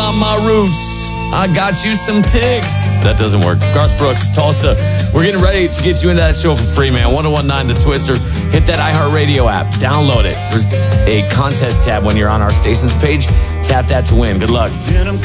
on my roots. I got you some ticks. That doesn't work. Garth Brooks, Tulsa. We're getting ready to get you into that show for free, man. 1019 The Twister. Hit that iHeartRadio app. Download it. There's a contest tab when you're on our stations page. Tap that to win. Good luck. Denim